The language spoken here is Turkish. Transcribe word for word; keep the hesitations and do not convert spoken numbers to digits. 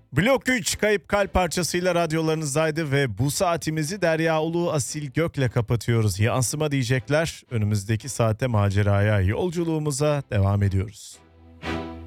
Blok üç Kayıp Kalp parçasıyla radyolarınızdaydı ve bu saatimizi Derya Ulu Asil Gök'le kapatıyoruz. Yansıma diyecekler. Önümüzdeki saate maceraya, yolculuğumuza devam ediyoruz.